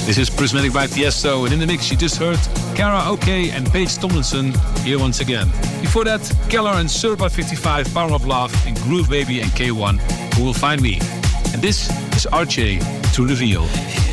This is Prismatic by Tiesto, and in the mix you just heard Karaoke and Paige Tomlinson here once again. Before that, Keller and Surpa 55, Power of Love, and Groove Baby and K1, Who Will Find Me. And this is RJ to Reveal.